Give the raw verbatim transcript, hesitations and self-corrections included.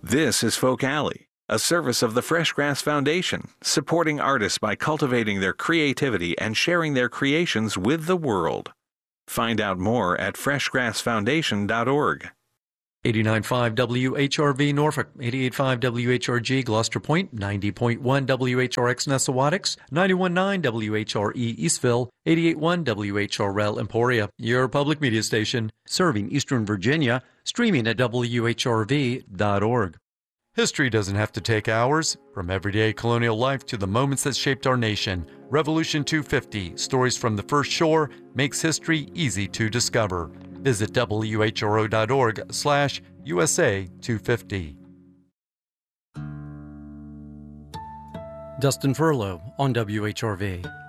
This is Folk Alley, a service of the Fresh Grass Foundation, supporting artists by cultivating their creativity and sharing their creations with the world. Find out more at fresh grass foundation dot org. eighty-nine point five W H R V Norfolk, eighty-eight point five W H R G Gloucester Point, ninety point one W H R X Nessawadox, ninety-one point nine W H R E Eastville, eighty-eight point one W H R L Emporia, your public media station, serving Eastern Virginia, streaming at W H R V dot org. History doesn't have to take hours. From everyday colonial life to the moments that shaped our nation, Revolution two fifty, Stories from the First Shore, makes history easy to discover. Visit W H R O dot org slash U S A two fifty. Dustin Furlow on W H R V.